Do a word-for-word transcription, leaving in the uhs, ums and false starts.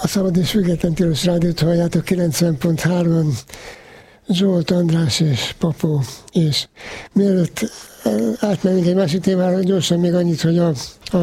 A Szabad és Független Tilos Rádiót halljátok kilencven pont három, Zsolt, András és Papó. És mielőtt átmenünk egy másik témára, gyorsan még annyit, hogy a, a